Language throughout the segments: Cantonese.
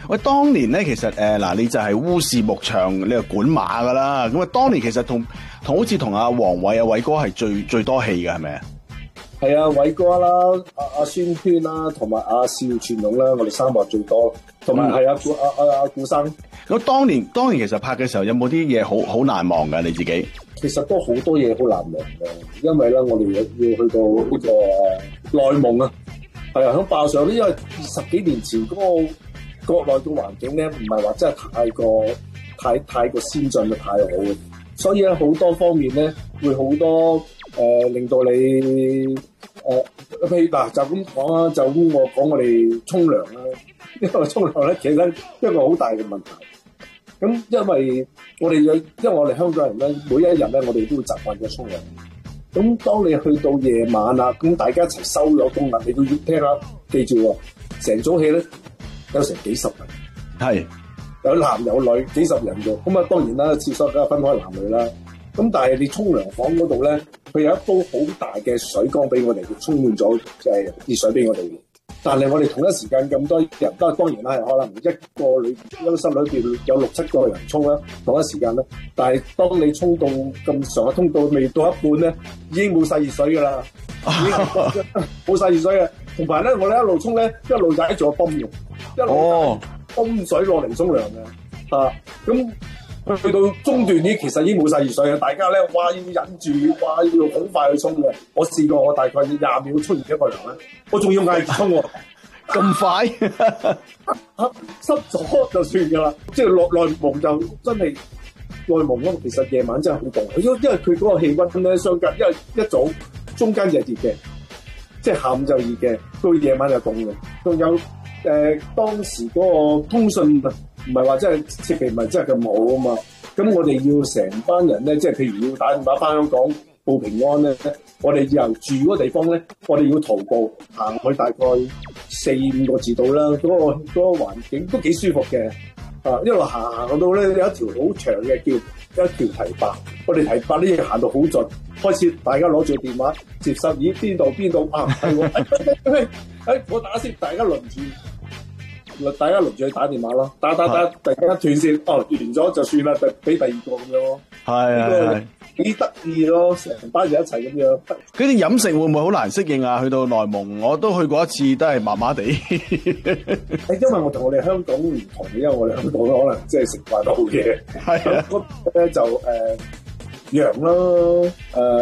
喂，當年咧其實嗱，你就係烏氏牧場你係管馬噶啦，咁啊當年其實同好似同阿黃偉啊偉哥係最多戲嘅係咪啊？ 係啊，偉哥啦，阿孫圈啦，同埋阿邵傳勇啦，我哋三個最多，同埋係阿顧生。 咁當年其實拍嘅時候有冇啲嘢好難忘㗎？你自己？ 其實都好多嘢好難忘嘅，因為咧我哋要去到呢個內蒙啊，係啊，響壩上咧，因為10幾年前嗰個國內嘅環境咧，唔係話真係太過先進嘅太好嘅，所以咧好多方面咧會好多令到你譬如嗱就咁講啦，就咁我講我哋沖涼啦，因為沖涼咧其實一個好大嘅問題。咁因為我哋香港人咧，每一日咧我哋都會習慣咗沖涼。咁當你去到夜晚啦，咁大家一齊收咗工啦，你都要聽下，記住喎，成組戲咧有成幾十人， 係有男有女，幾十人嘅。咁啊當然啦，廁所梗係分開男女啦。咁但係你沖涼房嗰度咧，佢有一煲好大嘅水缸俾我哋，沖滿咗熱水俾我哋。但係我哋同一時間咁多人，當然啦，係可能一個室裏邊有6-7個人沖啦，同一時間啦。但係當你沖到咁上下，沖到未到一半咧，已經冇晒熱水㗎啦，已經冇晒熱水嘅。同埋咧，我哋一路沖咧，一路就喺度泵嘅，一路泵水落嚟沖涼嘅。咁去到中段其實已經冇晒熱水嘅，大家咧哇要忍住，哇要好快去沖嘅。我試過，我大概20秒沖完一個涼咧，我仲要嗌住沖喎， 咁快濕咗就算㗎啦。即係內蒙就真係內蒙咯，其實夜晚真係好凍，因為佢嗰個氣温咧相隔，因為一早中間就熱嘅，即係下午就熱嘅，到夜晚就凍嘅。仲有當時嗰個通訊唔係話真係設備唔係真係咁好啊嘛，咁我哋要成班人咧，即係譬如要打電話翻香港報平安咧，我哋由住嗰個地方咧，我哋要徒步行去大概4-5個字度啦，嗰個環境都幾舒服嘅，一路行到咧有一條好長嘅叫一條堤壩，我哋堤壩呢要行到好盡，開始大家攞住電話接收，咦邊度啊係喎，我打先，大家輪住去打電話咯，打，突然間斷線，完咗就算啦，就俾第二個咁樣咯。係幾得意咯，成班人一齊咁樣。 嗰啲飲食會唔會好難適應啊？去到內蒙，我都去過一次，都係麻麻地。 因為我同我哋香港唔同嘅，因為我哋香港可能即係食慣都好嘢。係啊，咧就羊咯，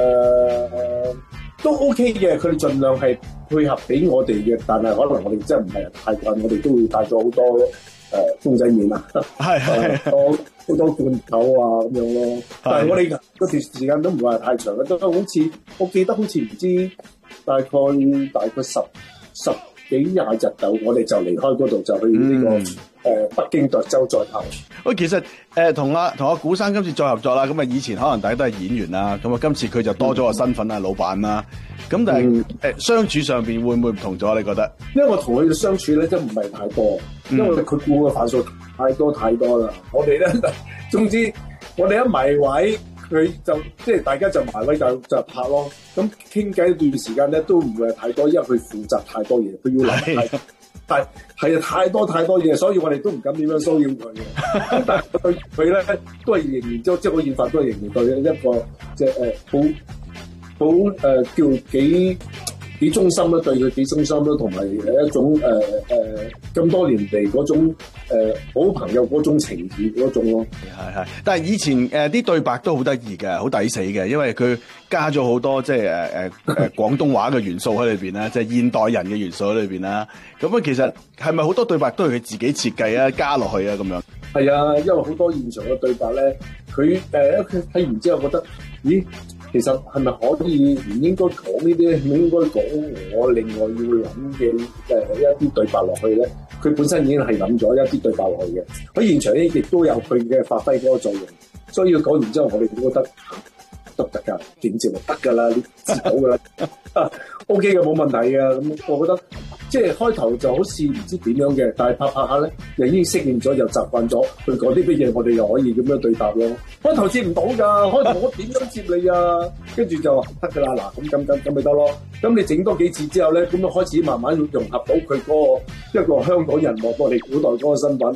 都 OK 嘅，佢哋盡量係配合俾我哋嘅，但係可能我哋真係唔係太慣，我哋都會帶咗好多公仔麵啊，好多罐頭啊咁樣咯。但係我哋嗰段時間都唔係太長嘅，都好似我記得好似唔知大概十幾廿日就我哋就離開嗰度就去呢個北京涿州再拍。 喂，其實同阿古生今次再合作啦，咁啊以前可能大家都係演員啦，咁啊今次佢就多咗個身份啊，老闆啦。咁但係相處上邊會唔會唔同咗？你覺得？因為我同佢嘅相處咧，真唔係太多，因為佢顧嘅範數太多啦。我哋咧，總之我哋一埋位，佢就即係大家就埋位就拍咯。咁傾偈一段時間咧，都唔會係太多，因為佢負責太多嘢，佢要諗太多嘢，所以我哋都唔敢點樣騷擾佢嘅。但係佢咧都係仍然即係我現法都係仍然對一個即係好叫幾忠心啦，對佢幾忠心啦，同埋一種咁多年嚟嗰種好朋友嗰種情誼嗰種咯。係，但係以前啲對白都好得意嘅，好抵死嘅，因為佢加咗好多即係廣東話嘅元素喺裏邊啦，即係現代人嘅元素喺裏邊啦。咁啊，其實係咪好多對白都係佢自己設計啊，加落去啊咁樣？ 係啊，因為好多現場嘅對白咧，佢睇完之後覺得，咦？其實係咪可以唔應該講呢啲？唔應該講我另外要諗嘅一啲對白落去咧？佢本身已經係諗咗一啲對白落去嘅。喺現場咧，亦都有佢嘅發揮嗰個作用。所以佢講完之後，我哋都覺得得唔得㗎？點接就得㗎啦，你接到㗎啦。OK 嘅，冇問題嘅。咁我覺得即係開頭就好似唔知點樣嘅，但係拍下咧，又已經適應咗，又習慣咗。佢講啲乜嘢，我哋又可以咁樣對答咯。開頭接唔到㗎，開頭我點樣接你啊？跟住就得㗎啦，嗱咁咪得咯。咁你整多幾次之後咧，咁就開始慢慢融合到佢嗰個一個香港人喎，我哋古代嗰個身份。